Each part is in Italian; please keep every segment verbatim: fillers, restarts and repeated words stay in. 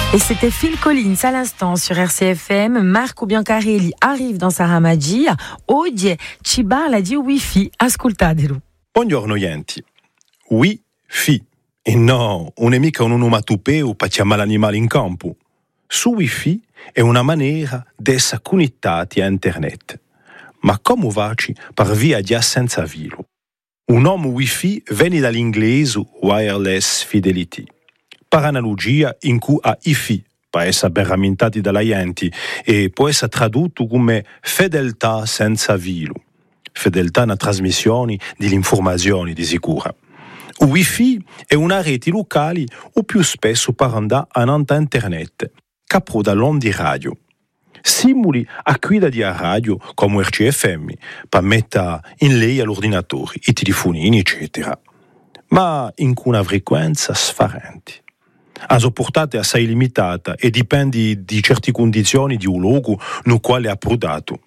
Et c'était Phil Collins à l'instant sur R C F M. Marco Biancarelli arrive dans Sarà Magia. Oggi ci parla di Wi-Fi. Ascoltatelo. Buongiorno Yenti. Wi-Fi. E no, non è mica un onomatopeo per chiamare l'animale in campo. Su Wi-Fi è una maniera di essere connettati a internet. Ma come facci per via di senza filo? Un nome Wi-Fi viene dall'inglese Wireless Fidelity. Per analogia in cui a I F I, per essere ben rammentati dalla gente, e può essere tradotto come fedeltà senza filo. Fedeltà nella trasmissione delle informazioni di sicura. Il Wi-Fi è una rete locale o più spesso per andare a internet, capro da onde radio. Simuli a guida di radio come R C F M, per mettere in lei all'ordinatore, i telefonini, eccetera. Ma in una frequenza sfarente. La sua portata è assai limitata e dipende di certe condizioni di un luogo nel quale è approdato.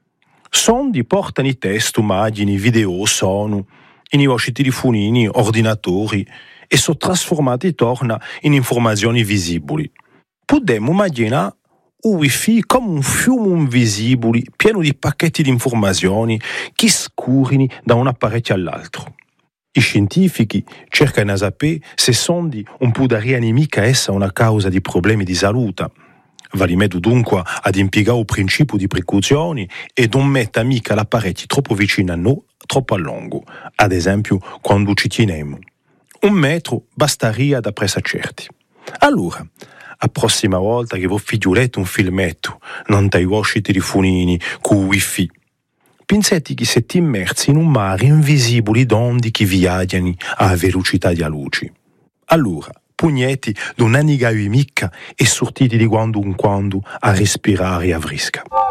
Sondi portano i testo, immagini, video, suono, in vostri telefonini, ordinatori e sono trasformati torna in informazioni visibili. Potremmo immaginare un Wi-Fi come un fiume invisibile pieno di pacchetti di informazioni che scorrono da un apparecchio all'altro. I scientifici cercano di sapere se sondi non potrebbero mica essere una causa di problemi di salute. Vale meglio dunque ad impiegare il principio di precauzione e non mettere mica l'apparecchio troppo vicino a noi, troppo a lungo, ad esempio quando ci teniamo. Un metro basterebbe da presa certi. Allora, la prossima volta che voi figliolete un filmetto, non dai vostri telefonini con Wi-Fi, pensate che siete immersi in un mare invisibile d'onde che viaggiano a velocità di luce. Allora, pugneti non annegate mica e sortite di quando in quando a respirare a fresca.